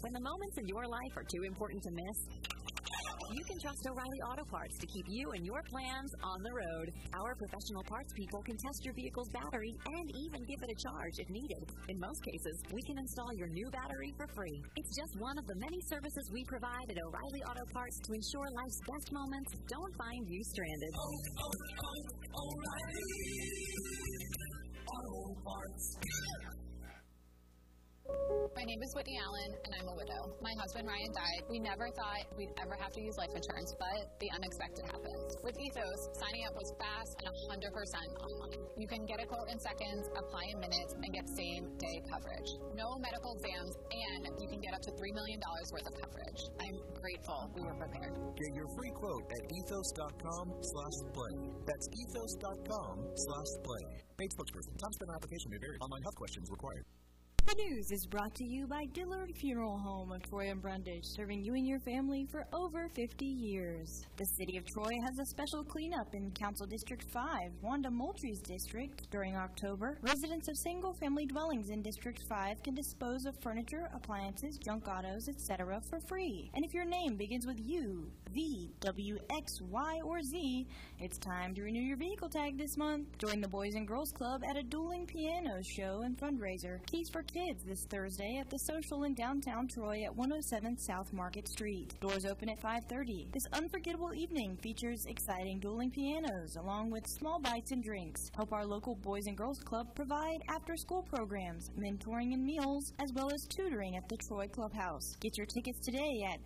When the moments in your life are too important to miss, you can trust O'Reilly Auto Parts to keep you and your plans on the road. Our professional parts people can test your vehicle's battery and even give it a charge if needed. In most cases, we can install your new battery for free. It's just one of the many services we provide at O'Reilly Auto Parts to ensure life's best moments don't find you stranded. O'Reilly Auto Parts. My name is Whitney Allen, and I'm a widow. My husband, Ryan, died. We never thought we'd ever have to use life insurance, but the unexpected happened. With Ethos, signing up was fast and 100% online. You can get a quote in seconds, apply in minutes, and get same-day coverage. No medical exams, and you can get up to $3 million worth of coverage. I'm grateful we were prepared. Get your free quote at ethos.com/play. That's ethos.com/play. Paid spokesperson. Time spent on application may vary. Online health questions required. The news is brought to you by Dillard Funeral Home of Troy and Brundage, serving you and your family for over 50 years. The City of Troy has a special cleanup in Council District 5, Wanda Moultrie's district. During October, residents of single-family dwellings in District 5 can dispose of furniture, appliances, junk autos, etc. for free. And if your name begins with U, V, W, X, Y, or Z, it's time to renew your vehicle tag this month. Join the Boys and Girls Club at a dueling piano show and fundraiser. Keys for Kids this Thursday at the Social in downtown Troy at 107 South Market Street. Doors open at 5:30. This unforgettable evening features exciting dueling pianos along with small bites and drinks. Help our local Boys and Girls Club provide after-school programs, mentoring and meals, as well as tutoring at the Troy Clubhouse. Get your tickets today at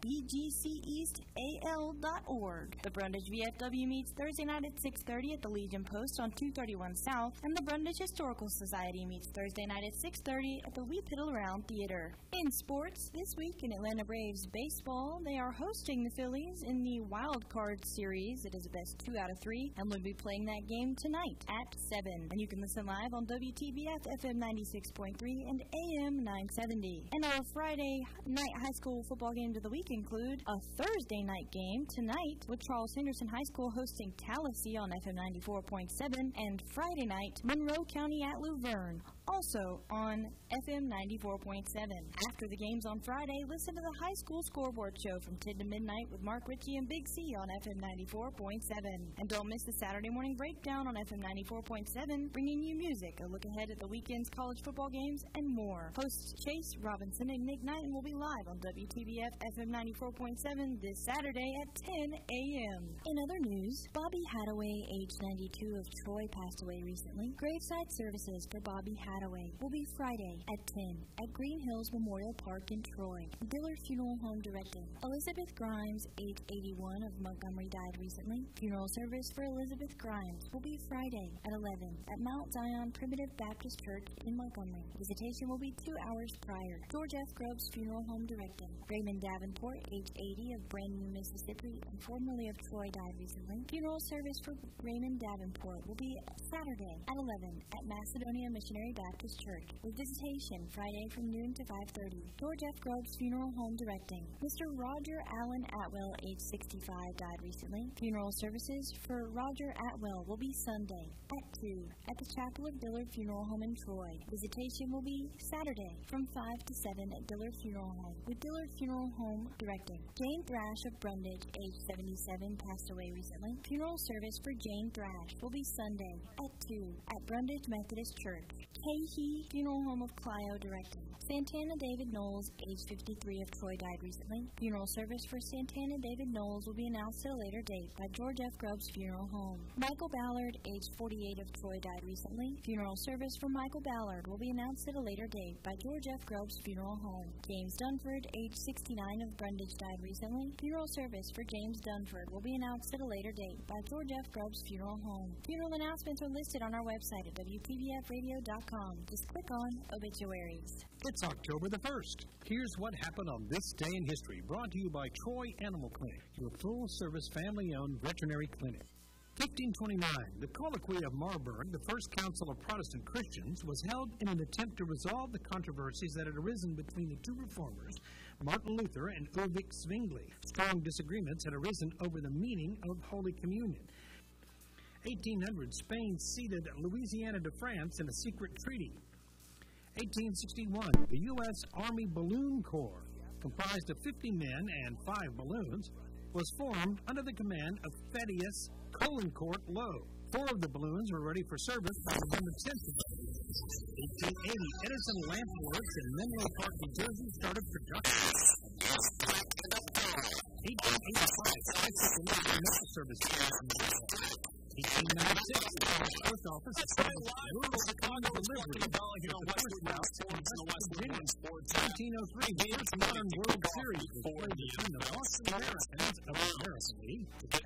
bgceastal.org. The Brundage VFW meets Thursday night at 6:30 at the Legion Post on 231 South, and the Brundage Historical Society meets Thursday night at 6:30 at the Wee Piddle Round Theater. In sports, this week in Atlanta Braves baseball, they are hosting the Phillies in the Wild Card Series. It is a best 2 out of 3, and we'll be playing that game tonight at 7. And you can listen live on WTBF FM 96.3 and AM 970. And our Friday night high school football games of the week include a Thursday night game tonight with Charles Henderson High School hosting Tallahassee on FM 94.7, and Friday night, Monroe County at Luverne, also on FM 94.7. After the games on Friday, listen to the High School Scoreboard Show from 10 to midnight with Mark Ritchie and Big C on FM 94.7. And don't miss the Saturday morning breakdown on FM 94.7, bringing you music, a look ahead at the weekend's college football games, and more. Hosts Chase Robinson and Nick Knighton will be live on WTBF FM 94.7 this Saturday at 10 a.m. In other news, Bobby Hadaway, age 92 of Troy, passed away recently. Graveside services for Bobby Hadaway will be Friday at 10 at Green Hills Memorial Park in Troy. Dillard Funeral Home directing. Elizabeth Grimes, age 81 of Montgomery, died recently. Funeral service for Elizabeth Grimes will be Friday at 11 at Mount Zion Primitive Baptist Church in Montgomery. Visitation will be 2 hours prior. George F. Grubbs Funeral Home directing. Raymond Davenport, age 80 of Brandon, Mississippi, and formerly of Troy, died recently. Funeral service for Raymond Davenport will be Saturday at 11 at Macedonia Missionary Baptist Church, with visitation Friday from noon to 5:30. George F. Grubbs Funeral Home directing. Mr. Roger Allen Atwell, age 65, died recently. Funeral services for Roger Atwell will be Sunday at 2 at the Chapel of Dillard Funeral Home in Troy. Visitation will be Saturday from 5 to 7 at Dillard Funeral Home, with Dillard Funeral Home directing. Jane Thrash of Brundage, age 77, passed away recently. Funeral service for Jane Thrash will be Sunday at 2 at Brundage Methodist Church. Cahey Funeral Home of Clio directing. Santana David Knowles, age 53 of Troy, died recently. Funeral service for Santana David Knowles will be announced at a later date by George F. Grubbs Funeral Home. Michael Ballard, age 48 of Troy, died recently. Funeral service for Michael Ballard will be announced at a later date by George F. Grubbs Funeral Home. James Dunford, age 69 of Brundage, died recently. Funeral service for James Dunford will be announced at a later date by George F. Grubbs Funeral Home. Funeral announcements are listed on our website at WTBFradio.com. Just click on Obituaries. It's October the 1st. Here's what happened on this day in history, brought to you by Troy Animal Clinic, your full-service family-owned veterinary clinic. 1529, the Colloquy of Marburg, the first council of Protestant Christians, was held in an attempt to resolve the controversies that had arisen between the two reformers, Martin Luther and Ulrich Zwingli. Strong disagreements had arisen over the meaning of Holy Communion. 1800, Spain ceded Louisiana to France in a secret treaty. 1861, the U.S. Army Balloon Corps comprised of 50 men and 5 balloons, was formed under the command of Thaddeus Colincourt Lowe. 4 of the balloons were ready for service by November 10th. 1880, Edison Lamp Works in Menlo Park, New Jersey, started production. 1885, Texas Mail Service began in New York. 1896, the Post Office established rural delivery of the first routes in West Virginia. 1903, the first modern World Series was played between the Boston Americans of the American League